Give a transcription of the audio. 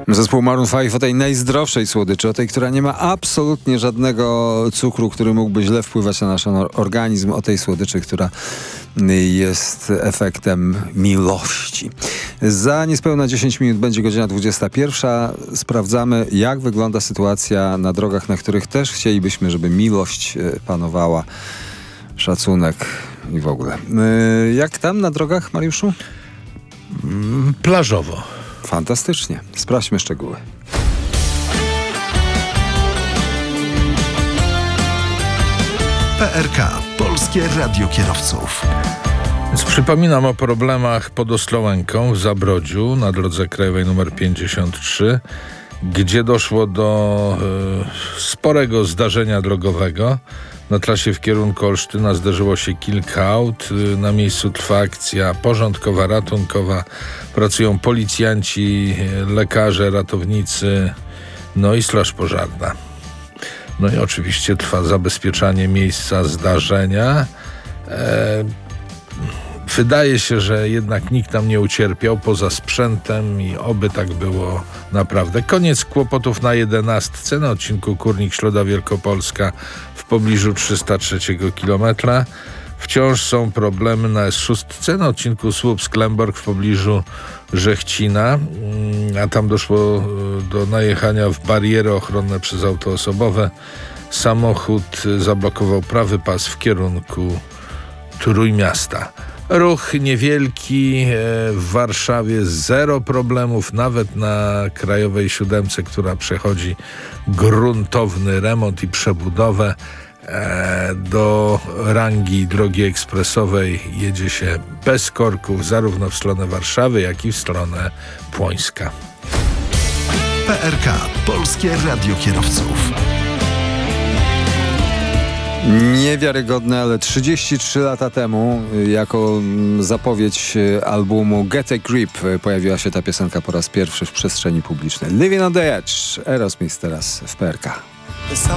Zespół Maroon 5 o tej najzdrowszej słodyczy, o tej, która nie ma absolutnie żadnego cukru, który mógłby źle wpływać na nasz organizm, o tej słodyczy, która jest efektem miłości. Za niespełna 10 minut będzie godzina 21. Sprawdzamy, jak wygląda sytuacja na drogach, na których też chcielibyśmy, żeby miłość panowała, szacunek i w ogóle. Jak tam na drogach, Mariuszu? Plażowo. Fantastycznie. Sprawdźmy szczegóły. PRK. Polskie Radio Kierowców. Więc przypominam o problemach pod Ostrołęką w Zabrodziu na drodze krajowej nr 53, gdzie doszło do sporego zdarzenia drogowego. Na trasie w kierunku Olsztyna zderzyło się kilka aut. Na miejscu trwa akcja porządkowa, ratunkowa. Pracują policjanci, lekarze, ratownicy, no i straż pożarna. No i oczywiście trwa zabezpieczanie miejsca zdarzenia. Wydaje się, że jednak nikt tam nie ucierpiał poza sprzętem i oby tak było naprawdę. Koniec kłopotów na 11 na odcinku Kórnik-Środa Wielkopolska w pobliżu 303 kilometra. Wciąż są problemy na S6 na odcinku Słupsk-Lęborg w pobliżu Żechcina, a tam doszło do najechania w bariery ochronne przez auto osobowe. Samochód zablokował prawy pas w kierunku Trójmiasta. Ruch niewielki, w Warszawie zero problemów, nawet na krajowej 7, która przechodzi gruntowny remont i przebudowę. Do rangi drogi ekspresowej jedzie się bez korków, zarówno w stronę Warszawy, jak i w stronę Płońska. PRK. Polskie Radio Kierowców. Niewiarygodne, ale 33 lata temu jako zapowiedź albumu Get a Grip pojawiła się ta piosenka po raz pierwszy w przestrzeni publicznej. Living on the Edge. Aerosmith teraz w PRK. The sun